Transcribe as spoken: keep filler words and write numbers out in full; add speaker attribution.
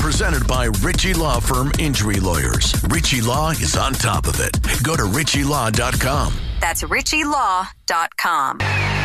Speaker 1: presented by Ritchie Law Firm Injury Lawyers. Ritchie Law is on top of it. Go to ritchie law dot com.
Speaker 2: That's ritchie law dot com.